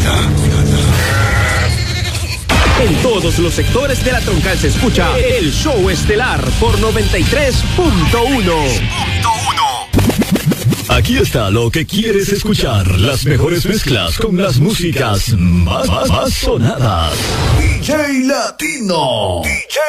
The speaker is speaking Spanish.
En todos los sectores de la Troncal se escucha el show estelar por 93.1. Aquí está lo que quieres escuchar, las mejores mezclas con las músicas más sonadas. DJ Latino.